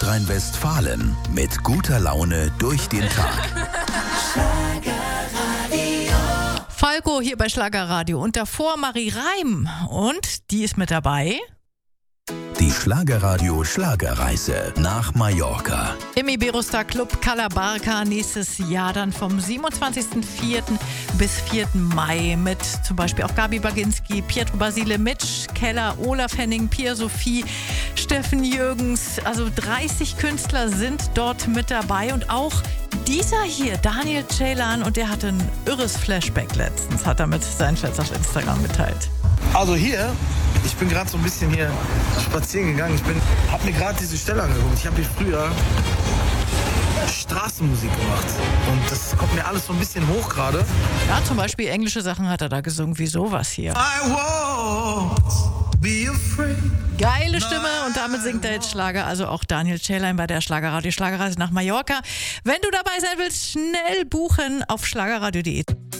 Nordrhein-Westfalen mit guter Laune durch den Tag. Falco hier bei Schlagerradio und davor Marie Reim und die ist mit dabei. Die Schlagerradio Schlagerreise nach Mallorca. Im Iberostar Club Cala Barca nächstes Jahr dann vom 27.04. bis 4. Mai mit zum Beispiel auch Gabi Baginski, Pietro Basile, Mitch Keller, Olaf Henning, Pia Sophie, Steffen Jürgens. Also 30 Künstler sind dort mit dabei und auch dieser hier, Daniel Ceylan, und der hatte ein irres Flashback letztens, hat er mit seinen Fans auf Instagram geteilt. Also hier, ich bin gerade so ein bisschen hier spazieren gegangen. Habe mir gerade diese Stelle angeguckt. Ich habe hier früher Straßenmusik gemacht. Und das kommt mir alles so ein bisschen hoch gerade. Ja, zum Beispiel englische Sachen hat er da gesungen, wie sowas hier. I won't be afraid. Geile Stimme und damit singt er jetzt Schlager, also auch Daniel Ceylan bei der Schlagerradio Schlagerreise nach Mallorca. Wenn du dabei sein willst, schnell buchen auf schlagerradio.de.